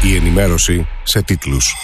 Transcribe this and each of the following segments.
Η ενημέρωση σε τίτλους.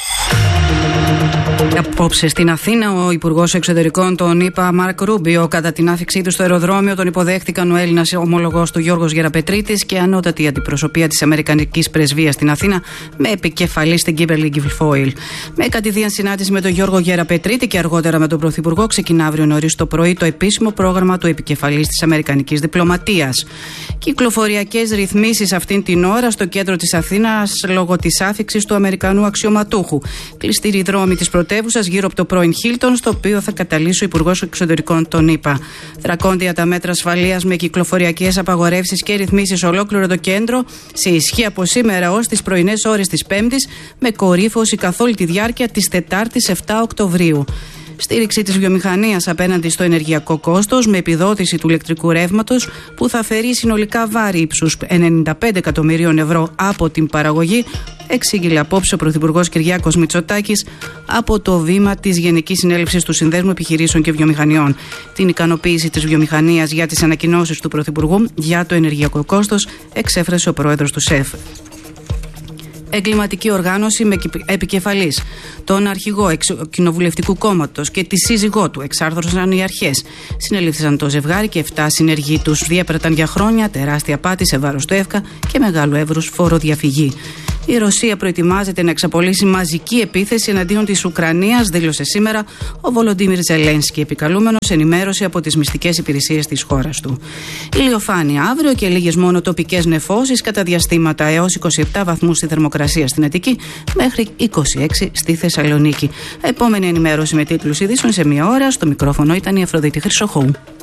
Απόψε στην Αθήνα, ο Υπουργός Εξωτερικών των ΗΠΑ, Μάρκ Ρούμπιο, κατά την άφιξή του στο αεροδρόμιο, τον υποδέχτηκαν ο Έλληνας ομολογός του Γιώργος Γεραπετρίτης και ανώτατη αντιπροσωπεία της Αμερικανικής Πρεσβείας στην Αθήνα, με επικεφαλή στην Κίμπερλι Γκιφιλφόιλ. Με κατηδίαν συνάντηση με τον Γιώργο Γεραπετρίτη και αργότερα με τον Πρωθυπουργό, ξεκινά αύριο νωρίς το πρωί το επίσημο πρόγραμμα του επικεφαλής της Αμερικανικής Διπλωματίας. Κυκλοφοριακές ρυθμίσεις αυτήν την ώρα στο κέντρο της Αθήνας λόγω της άφιξης του Αμερικανού αξιωματούχου. Κλειστήροι δρόμοι της πρωτεύουσας γύρω από το πρώην Χίλτον, στο οποίο θα καταλύσει ο Υπουργός Εξωτερικών των ΗΠΑ. Δρακόντια τα μέτρα ασφαλείας με κυκλοφοριακές απαγορεύσεις και ρυθμίσεις ολόκληρο το κέντρο, σε ισχύ από σήμερα ως τις πρωινές ώρες της Πέμπτης, με κορύφωση καθ' όλη τη διάρκεια της Τετάρτης 7 Οκτωβρίου. Στήριξη της βιομηχανίας απέναντι στο ενεργειακό κόστος, με επιδότηση του ηλεκτρικού ρεύματος που θα φέρει συνολικά βάρη ύψους 95 εκατομμυρίων ευρώ από την παραγωγή, εξήγηλε απόψε ο Πρωθυπουργός Κυριάκος Μητσοτάκης από το βήμα της Γενικής Συνέλευσης του Συνδέσμου Επιχειρήσεων και Βιομηχανιών. Την ικανοποίηση της βιομηχανίας για τις ανακοινώσεις του Πρωθυπουργού για το ενεργειακό κόστος εξέφρασε ο πρόεδρος του ΣΕΦ. Εγκληματική οργάνωση με επικεφαλής τον αρχηγό κοινοβουλευτικού κόμματος και τη σύζυγό του εξάρθρωσαν οι αρχές. Συνελήφθησαν το ζευγάρι και 7 συνεργοί τους. Διέπραταν για χρόνια τεράστια απάτη σε βάρος του ΕΦΚΑ και μεγάλου εύρους φοροδιαφυγή. Η Ρωσία προετοιμάζεται να εξαπολύσει μαζική επίθεση εναντίον της Ουκρανίας, δήλωσε σήμερα ο Βολοντίμιρ Ζελένσκι, επικαλούμενος ενημέρωση από τις μυστικές υπηρεσίες της χώρας του. Ηλιοφάνεια αύριο και λίγες μόνο τοπικές νεφώσεις κατά διαστήματα, έως 27 βαθμούς στη θερμοκρασία στην Αττική μέχρι 26 στη Θεσσαλονίκη. Επόμενη ενημέρωση με τίτλους ειδήσεων σε μία ώρα. Στο μικρόφωνο ήταν η Αφροδίτη Χρυσοχώου.